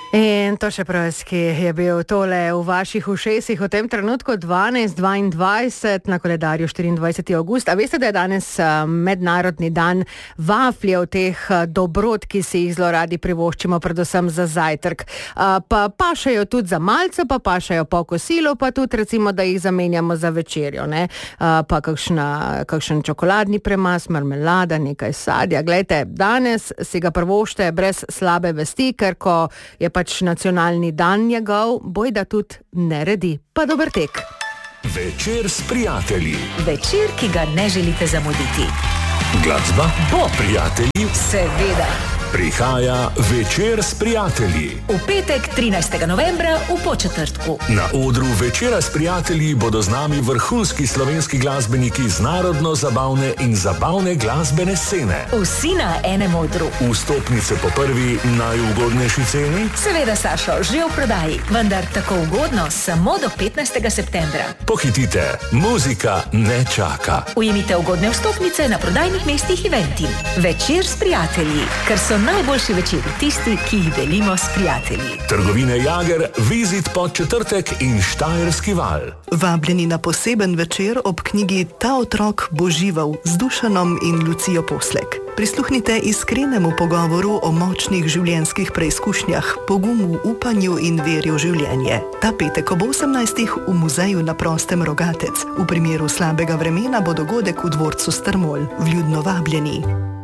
In to še pravi, je bil tole v vaših ušesih v tem trenutku 12.22 na koledarju 24. avgust. A veste, da je danes mednarodni dan vafljev, teh dobrot, ki si jih zelo radi privoščimo, predvsem za zajtrk. Pa pašajo tudi za malce, pa pašajo po kosilu, pa tudi recimo, da jih zamenjamo za večerjo, ne? Pa kakšen čokoladni premaz, marmelada, nekaj sadja. Glejte, danes si ga privoščite brez slabe vesti, ker ko je pač nacionalni dan njegov, bojda tudi neredi. Pa dober tek. Večer s prijatelji. Večer, ki ga ne želite zamuditi. Glasba bo prijatelji. Seveda. Prihaja Večer s prijatelji. V petek 13. novembra v Podčetrtku. Na odru Večera s prijatelji bodo z nami vrhunski slovenski glasbeniki z narodno-zabavne in zabavne glasbene scene. Vsi na enem odru. Vstopnice po prvi najugodnejši ceni? Seveda, Sašo, že v prodaji, vendar tako ugodno samo do 15. septembra. Pohitite, muzika ne čaka. Ujemite ugodne vstopnice na prodajnih mestih Eventim. Večer s prijatelji, ker so najboljši večeri tisti, ki jih delimo s prijatelji. Trgovine Jager, Vizit Podčetrtek in Štajerski val. Vabljeni na poseben večer ob knjigi Ta otrok bo živel z Dušanom in Lucijo Poslek. Prisluhnite iskrenemu pogovoru o močnih življenjskih preizkušnjah, pogumu, upanju in veri v življenje. Ta petek ob 18. v muzeju na prostem Rogatec. V primeru slabega vremena bo dogodek v dvorcu Strmol. Vljudno vabljeni.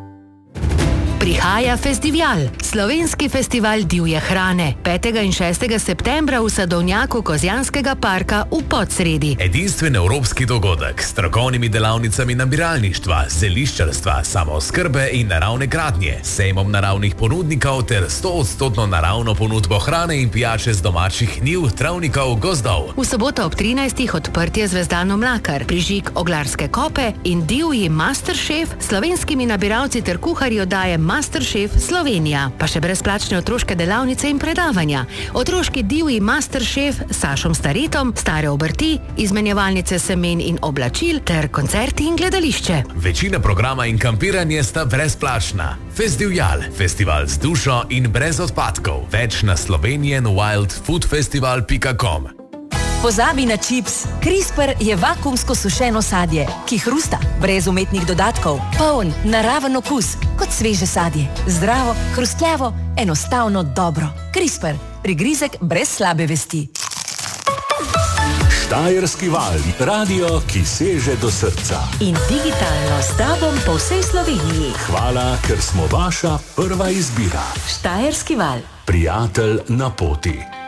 Prihaja festival, slovenski festival divje hrane, 5. in 6. septembra v sadovnjaku Kozjanskega parka v Podsredi. Edinstven evropski dogodek s strokovnimi delavnicami nabiralništva, zeliščarstva, samooskrbe in naravne gradnje, sejmom naravnih ponudnikov ter 100% naravno ponudbo hrane in pijače z domačih njiv, travnikov, gozdov. V soboto ob 13. odprtje Zvezdano Mlakar, prižig Oglarske kope in divji Masterchef, slovenskimi nabiralci ter kuharji oddaje Masterchef Slovenija, pa še brezplačne otroške delavnice in predavanja. Otroški divji Masterchef s Sašom Staretom, stare obrti, izmenjevalnice semen in oblačil ter koncerti in gledališče. Večina programa in kampiranje sta brezplačna. Festival, festival z dušo in brez odpadkov. Več na slovenianwildfoodfestival.com. Pozabi na čips. CRISPR je vakuumsko sušeno sadje, ki hrusta, brez umetnih dodatkov, poln, naraven okus, kot sveže sadje. Zdravo, hrustljavo, enostavno dobro. CRISPR. Prigrizek brez slabe vesti. Štajerski val, radio, ki seže do srca. In digitalno s tobom po vsej Sloveniji. Hvala, ker smo vaša prva izbira. Štajerski val. Prijatelj na poti.